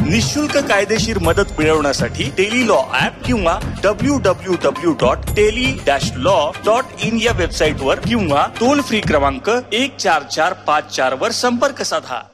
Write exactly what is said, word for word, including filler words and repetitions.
निशुल्क कायदेशीर मदत मिळवण्यासाठी टेली लॉ ऍप किंवा W W W dot tele dash law dot in या वेबसाईटवर किंवा टोल फ्री क्रमांक एक चार चार पाच चार वर संपर्क साधा.